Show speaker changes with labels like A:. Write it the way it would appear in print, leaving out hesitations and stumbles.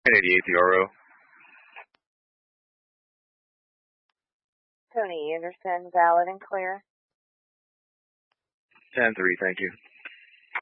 A: 88 PRO.
B: Tony Anderson, valid and clear.
A: 10-3, thank you.